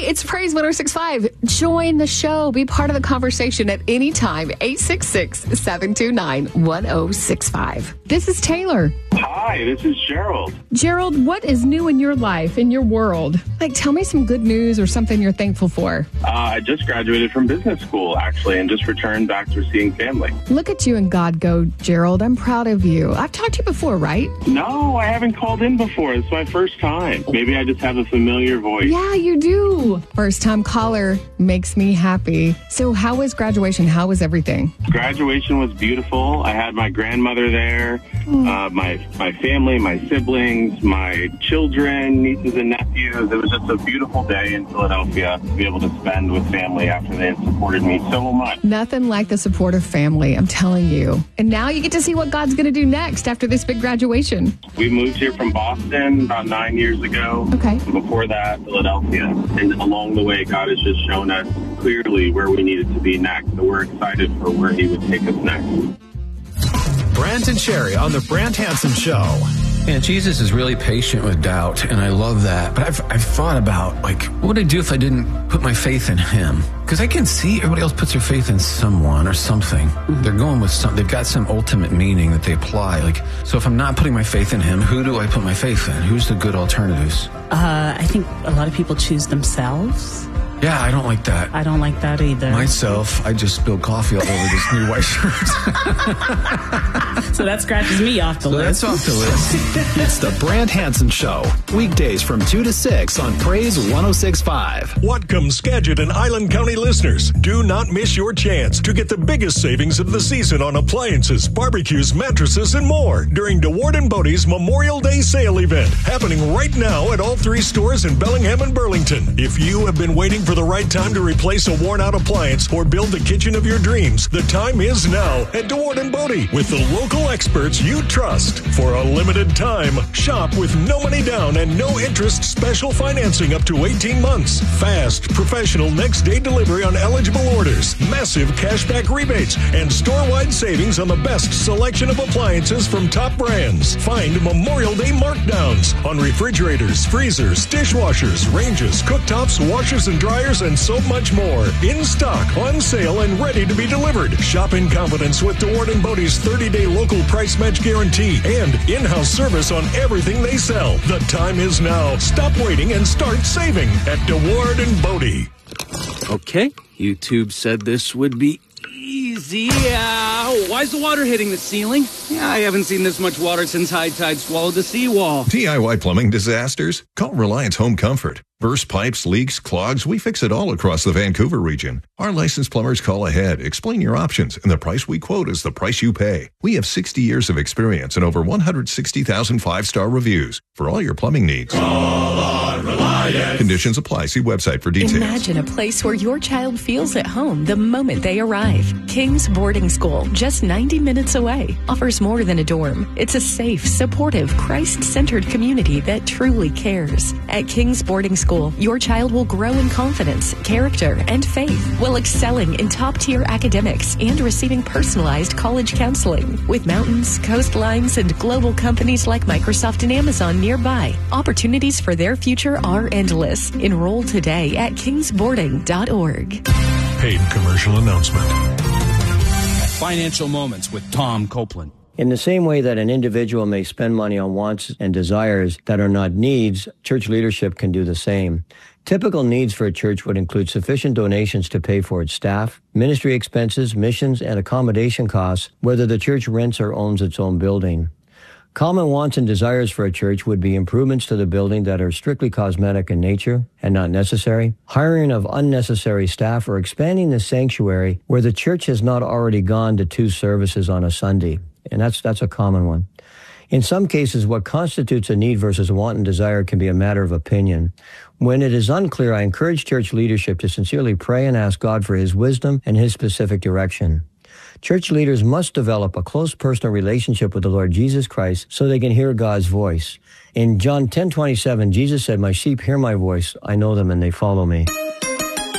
it's Praise 106.5. Join the show. Be part of the conversation at any time. 866-729-1065. This is Taylor. Hi, this is Gerald. Gerald, what is new in your life, in your world? Like, tell me some good news or something you're thankful for. I just graduated from business school, actually, and just returned back to seeing family. Look at you and God go, Gerald. I'm proud of you. I've talked to you before, right? No, I haven't called in before. It's my first time. Maybe I just have a familiar voice. Yeah, you do. First time caller makes me happy. So how was graduation? How was everything? Graduation was beautiful. I had my grandmother there, my family, my siblings, my children, nieces and nephews. It was just a beautiful day in Philadelphia to be able to spend with family after they had supported me so much. Nothing like the support of family, I'm telling you. And now you get to see what God's going to do next after this big graduation. We moved here from Boston about 9 years ago. Okay. Before that, Philadelphia. And along the way, God has just shown us clearly where we needed to be next. So we're excited for where he would take us next. Brant and Sherry on the Brant Hansen Show. Yeah, Jesus is really patient with doubt, and I love that. But I've thought about, like, what would I do if I didn't put my faith in him? Because I can see everybody else puts their faith in someone or something. They're going with something. They've got some ultimate meaning that they apply. Like, so if I'm not putting my faith in him, who do I put my faith in? Who's the good alternatives? I think a lot of people choose themselves. Yeah, I don't like that. I don't like that either. Myself, I just spilled coffee all over this new white shirt. So that scratches me off the list. That's off the list. It's the Brant Hansen Show. Weekdays from 2 to 6 on Praise 106.5. Whatcom, Skagit, and Island County listeners, do not miss your chance to get the biggest savings of the season on appliances, barbecues, mattresses, and more during DeWard & Bodie's Memorial Day sale event happening right now at all three stores in Bellingham and Burlington. If you have been waiting for the right time to replace a worn-out appliance or build the kitchen of your dreams, the time is now at DeWard & Bodie with the local experts you trust. For a limited time, shop with no money down and no interest special financing up to 18 months. Fast, professional next-day delivery on eligible orders, massive cashback rebates, and store-wide savings on the best selection of appliances from top brands. Find Memorial Day markdowns on refrigerators, freezers, dishwashers, ranges, cooktops, washers and dryers, and so much more. In stock, on sale, and ready to be delivered. Shop in confidence with DeWard & Bodie's 30-day local price match guarantee and in-house service on everything they sell. The time is now. Stop waiting and start saving at DeWard & Bodie. Okay, YouTube said this would be easy. Why is the water hitting the ceiling? Yeah, I haven't seen this much water since high tide swallowed the seawall. DIY plumbing disasters? Call Reliance Home Comfort. Burst pipes, leaks, clogs, we fix it all across the Vancouver region. Our licensed plumbers call ahead, explain your options, and the price we quote is the price you pay. We have 60 years of experience and over 160,000 five-star reviews. For all your plumbing needs, call on Reliance. Conditions apply. See website for details. Imagine a place where your child feels at home the moment they arrive. King's Boarding School, just 90 minutes away, offers more than a dorm. It's a safe, supportive, Christ-centered community that truly cares. At King's Boarding School, your child will grow in confidence, character, and faith while excelling in top-tier academics and receiving personalized college counseling. With mountains, coastlines, and global companies like Microsoft and Amazon nearby, opportunities for their future are endless. Enroll today at kingsboarding.org. Paid commercial announcement. Financial Moments with Tom Copeland. In the same way that an individual may spend money on wants and desires that are not needs, church leadership can do the same. Typical needs for a church would include sufficient donations to pay for its staff, ministry expenses, missions, and accommodation costs, whether the church rents or owns its own building. Common wants and desires for a church would be improvements to the building that are strictly cosmetic in nature and not necessary, hiring of unnecessary staff, or expanding the sanctuary where the church has not already gone to 2 services on a Sunday. And that's a common one. In some cases, what constitutes a need versus a want and desire can be a matter of opinion. When it is unclear, I encourage church leadership to sincerely pray and ask God for His wisdom and His specific direction. Church leaders must develop a close personal relationship with the Lord Jesus Christ so they can hear God's voice. In John 10:27, Jesus said, "My sheep hear my voice. I know them and they follow me."